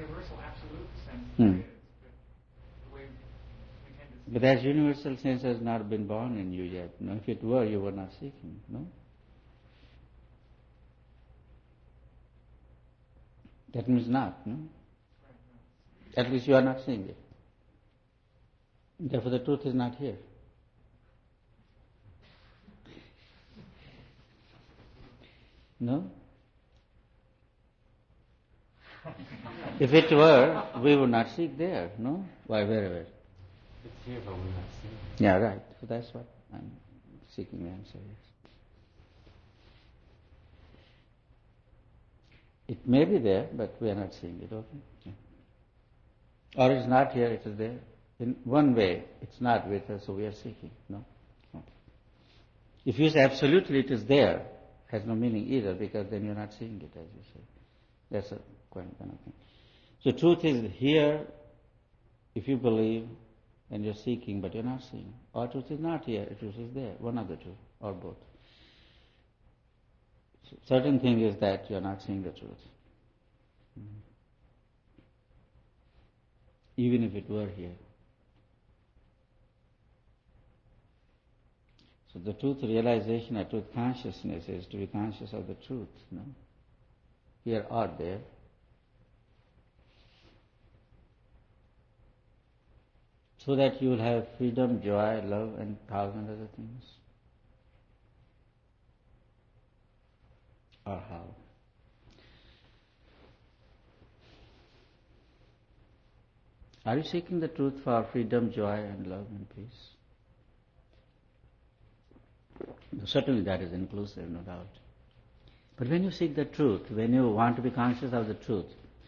universal, absolute sense, Hmm. there is. But the way we tend to see But that universal sense has not been born in you yet. No? If it were, you were not seeking. No? That means not. No? At least you are not seeing it. Therefore, the truth is not here. No? If it were, we would not seek there. No? Why, wherever? It's here, but we're not seeing it. Yeah, right. So that's what I'm seeking the answer. Yes. It may be there, but we are not seeing it. Okay. Yeah. Or it's not here, it is there. In one way, it's not with us, so we are seeking. No? No. If you say absolutely it is there, has no meaning either, because then you're not seeing it, as you say. That's a quite another thing. So truth is here, if you believe, and you're seeking, but you're not seeing. Or truth is not here, truth is there. One of the two, or both. So certain thing is that you're not seeing the truth. Even if it were here. So the truth realization or truth consciousness is to be conscious of the truth, no? Here or there. So that you will have freedom, joy, love, and 1,000 other things. Or how? Are you seeking the truth for freedom, joy, and love and peace? Certainly that is inclusive, no doubt. But when you seek the truth, when you want to be conscious of the truth,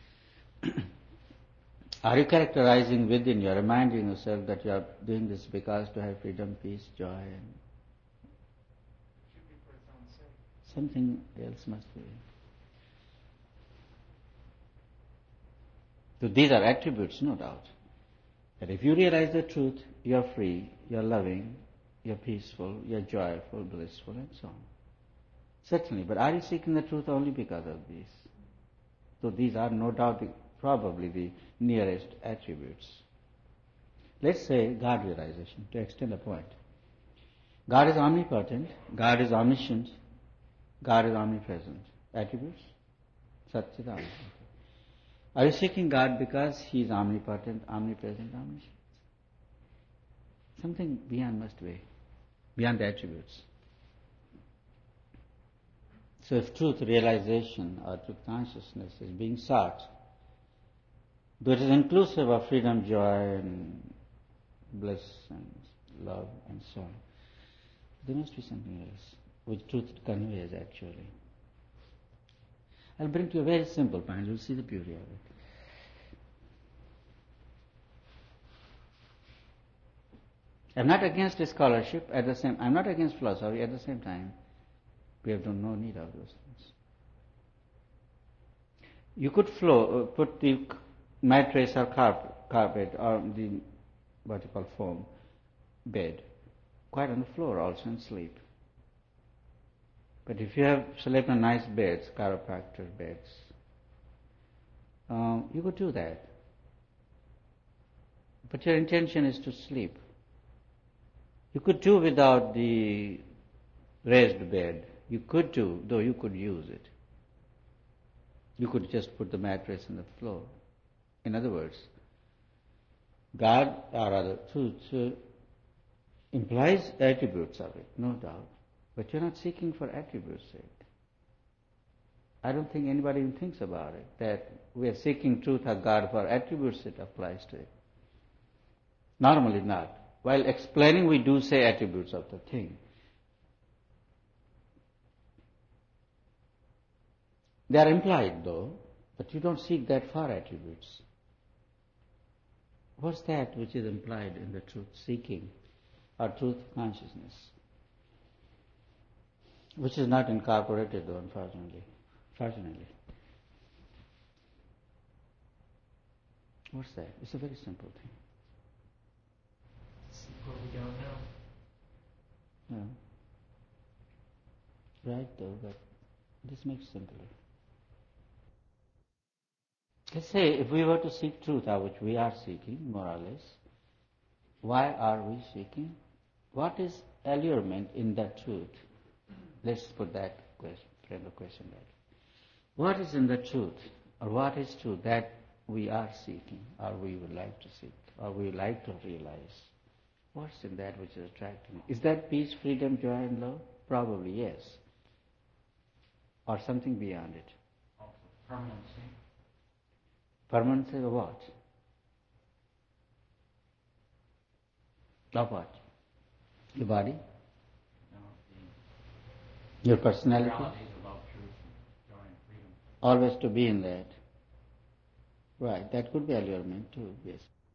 are you characterizing within you, reminding yourself that you are doing this because to have freedom, peace, joy, and should be for its own sake. something else must be. So these are attributes, no doubt. That if you realize the truth, you are free, you are loving, you are peaceful, you are joyful, blissful, and so on. Certainly, but are you seeking the truth only because of these? So these are no doubt probably the nearest attributes. Let's say God realization, to extend the point. God is omnipotent, God is omniscient, God is omnipresent. Attributes? Satchidananda. Are you seeking God because He is omnipotent, omnipresent, omniscient? Something beyond must be, beyond the attributes. So if truth realization or truth consciousness is being sought, though it is inclusive of freedom, joy, and bliss, and love, and so on, there must be something else which truth conveys actually. I'll bring to you a very simple point. You'll see the beauty of it. I'm not against scholarship I'm not against philosophy at the same time. We have no need of those things. You could put the mattress or carpet or the what you call foam bed quite on the floor also and sleep. But if you have slept on nice beds, chiropractor beds, you could do that. But your intention is to sleep. You could do without the raised bed. You could do, though you could use it. You could just put the mattress on the floor. In other words, God or other truth implies attributes of it, no doubt. But you're not seeking for attributes' sake. I don't think anybody even thinks about it, that we are seeking truth of God for attributes it applies to it. Normally not. While explaining, we do say attributes of the thing. They are implied though, but you don't seek that for attributes. What's that which is implied in the truth seeking or truth consciousness? Which is not incorporated though, unfortunately. Fortunately. What's that? It's a very simple thing. See what we don't know. Yeah. Right though, but this makes it simpler. Let's say if we were to seek truth, which we are seeking, more or less, why are we seeking? What is allurement in that truth? Let's put that question, frame the question that. What is in the truth, or what is truth that we are seeking, or we would like to seek, or we would like to realize? What's in that which is attracting? Is that peace, freedom, joy, and love? Probably yes. Or something beyond it. Also, permanency. Permanency of what? Of what? Your body? No, the Your personality? realities of love, truth, joy, and freedom. Always to be in that. Right, that could be allurement too, yes.